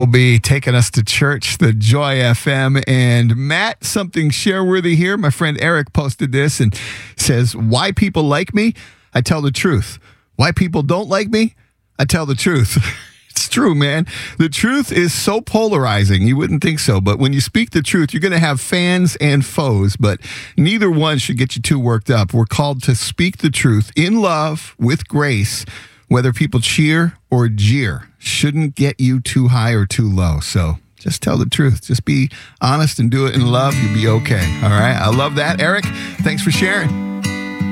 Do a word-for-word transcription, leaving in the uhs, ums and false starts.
B taking us to church, the Joy F M. And Matt, something share-worthy here. My friend Eric posted this and says, why people like me? I tell the truth. Why people don't like me? I tell the truth. It's true, man. The truth is so polarizing. You wouldn't think so. But when you speak the truth, you're going to have fans and foes. But neither one should get you too worked up. We're called to speak the truth in love with grace. Whether people cheer or jeer shouldn't get you too high or too low. So just tell the truth. Just be honest and do it in love. You'll be okay. All right. I love that. Eric, thanks for sharing.